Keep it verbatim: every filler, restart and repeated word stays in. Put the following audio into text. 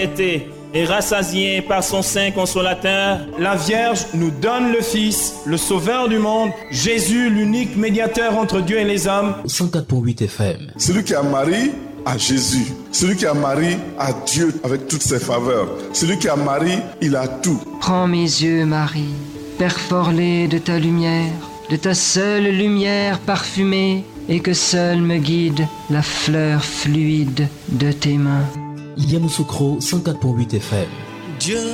et rassasié par son Saint Consolateur, la Vierge nous donne le Fils, le Sauveur du monde, Jésus, l'unique médiateur entre Dieu et les hommes. cent quatre virgule huit F M. Celui qui a Marie a Jésus. Celui qui a Marie a Dieu avec toutes ses faveurs. Celui qui a Marie, il a tout. Prends mes yeux, Marie, perforés de ta lumière, de ta seule lumière parfumée, et que seule me guide la fleur fluide de tes mains. Yamoussoukro, cent quatre virgule huit F M. Dieu